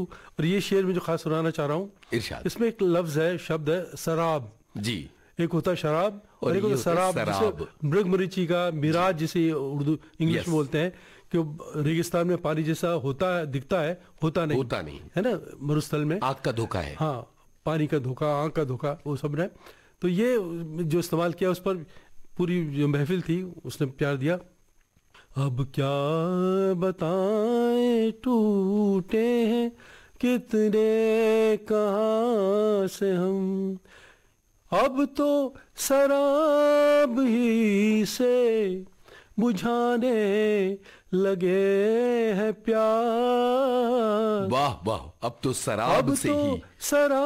और ये शेर में जो खास सुनाना चाह रहा हूँ, इरशाद। इसमें एक लफ्ज है, शब्द है सराब जी। एक होता है शराब और एक होता है सराब, जिसे मृगमरीची का मिराज जिसे उर्दू इंग्लिश में बोलते हैं, कि रेगिस्तान में पानी जैसा होता है, दिखता है, होता नहीं है ना, मरुस्थल में आग का धोखा है। हाँ, पानी का धोखा, आग का धोखा, वो सब ने तो ये जो इस्तेमाल किया, उस पर पूरी जो महफिल थी उसने प्यार दिया। अब क्या बताएं टूटे हैं कितने कहाँ से हम, अब तो शराब ही से बुझाने लगे हैं प्यार। वाह वाह, अब तो शराब से ही शराब